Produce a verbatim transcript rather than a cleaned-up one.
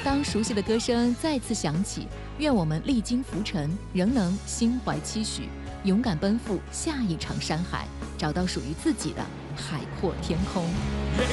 当熟悉的歌声再次响起，愿我们历经浮沉，仍能心怀期许，勇敢奔赴下一场山海，找到属于自己的海阔天空。 嘿，